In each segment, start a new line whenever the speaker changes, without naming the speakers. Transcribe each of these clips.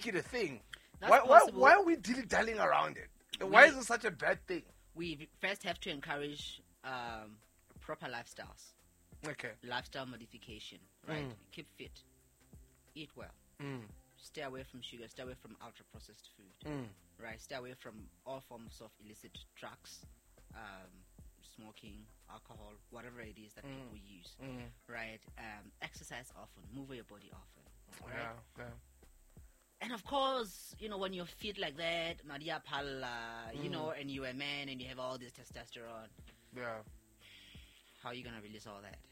make it a thing?
That's
Why
possible.
are we dilly-dallying around it? Why is it such a bad thing?
We first have to encourage proper lifestyles,
Okay.
lifestyle modification, right? Keep fit, eat well, stay away from sugar, stay away from ultra-processed food, right? Stay away from all forms of illicit drugs, smoking, alcohol, whatever it is that people use, right? Exercise often, move your body often, right?
Yeah.
And of course, when you're fit like that, Maria Palla, and you're a man and you have all this testosterone,
Yeah.
how are you gonna release all that?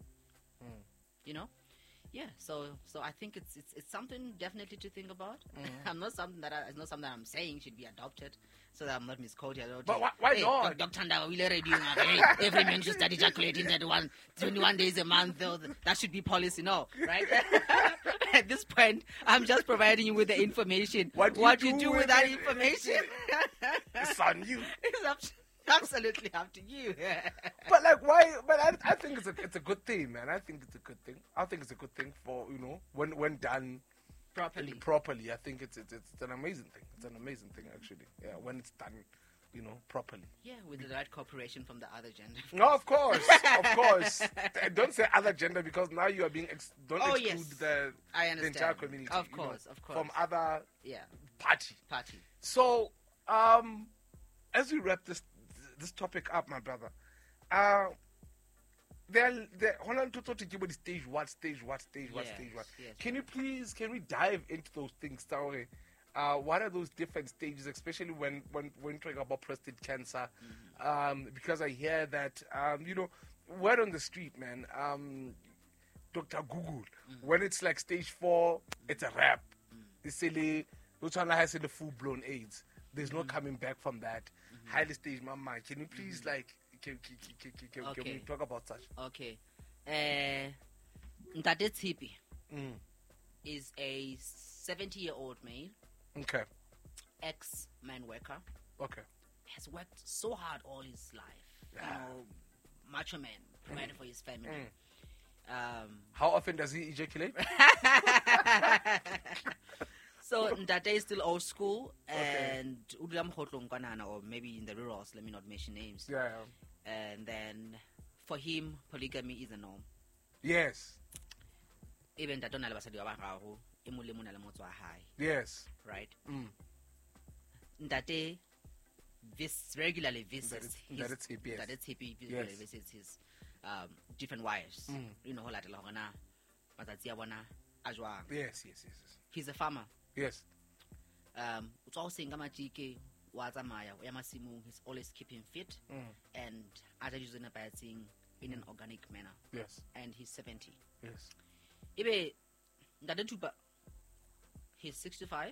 Yeah. So I think it's something definitely to think about. It's not something that I'm saying should be adopted, so that I'm not misquoted.
But why not?
Dr. Ndaba, we're already doing every man should start ejaculating 21 days a month. That should be policy, no, right? At this point, I'm just providing you with the information. What you do with that information,
it's on you.
It's absolutely up to you.
But like, why? But I think it's a good thing, man. I think it's a good thing. I think it's a good thing for when done properly. I think it's an amazing thing. It's an amazing thing, actually. Yeah, when it's done, properly.
Yeah, with the right cooperation from the other gender.
No, of course. Don't say other gender, because now you are being don't exclude
I understand.
the entire community.
Of course.
From other party.
So,
as we wrap this topic up, my brother, Holland to stage what.
Yes,
Can we dive into those things, Taure? What are those different stages, especially when talking about prostate cancer? Because I hear that, word on the street, man, Dr. Google, when it's like stage 4, it's a wrap. It's silly. Luchana has the full-blown AIDS. There's no coming back from that. Highly stage, mama. Can you please, can we talk about such?
Okay. Ntate Tsipi is a 70-year-old male.
Okay.
Ex-man worker.
Okay.
Has worked so hard all his life. Macho man, provided for his family.
How often does he ejaculate?
So Ntate is still old school, and or maybe in the rurals, let me not mention names.
Yeah.
And then for him, polygamy is a norm.
Yes.
Even that
Yes.
right? Ntate regularly visits his different wives.
Yes.
He's a farmer.
Yes.
He's always keeping fit and other using in an organic manner.
Yes.
And he's 70.
Yes.
He's 65.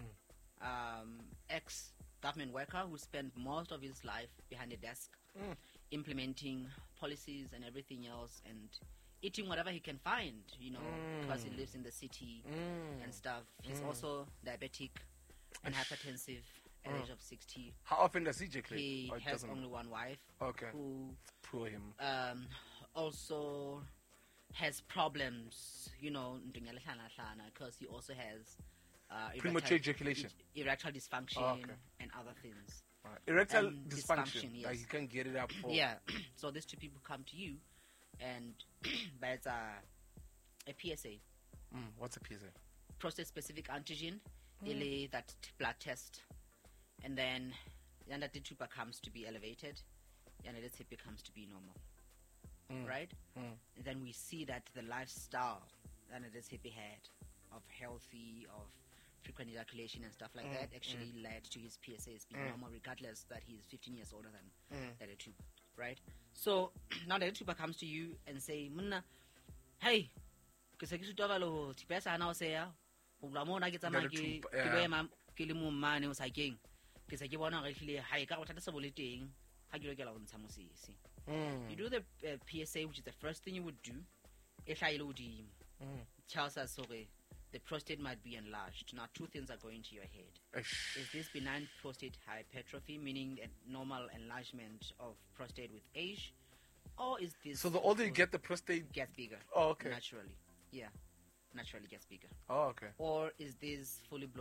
Ex-government worker who spent most of his life behind a desk implementing policies and everything else, and eating whatever he can find, because he lives in the city and stuff. He's also diabetic and hypertensive at the age of 60.
How often does he ejaculate?
He has only one wife.
Okay.
Who
poor him.
Also has problems, because he also has
premature ejaculation,
erectile dysfunction, and other things.
Erectile dysfunction,
yes.
like you can't get it up.
Yeah. So these two people come to you, and that's a PSA.
What's a PSA?
Prostate-specific antigen, that blood test, and then the tuber comes to be elevated, and the tip becomes to be normal, right? And then we see that the lifestyle that the tip had of healthy, of frequent ejaculation and stuff like that actually led to his PSAs being normal, regardless that he's 15 years older than the tuber, right? So now the tuber comes to you and say, "Mna, hey, because I get to develop tipesa now say ya, ulamona get a magi, kilema, kilimu mane o saking, because I get one actually high car what the saboliting, how you get on some see. You do the PSA, which is the first thing you would do. If I load tells us okay, the prostate might be enlarged. Now, two things are going to your head. Is this benign prostate hypertrophy, meaning a normal enlargement of prostate with age? Or is this...
So the older you get, the prostate...
gets bigger.
Oh, okay.
Naturally. Yeah. Naturally gets bigger.
Oh, okay.
Or is this fully blown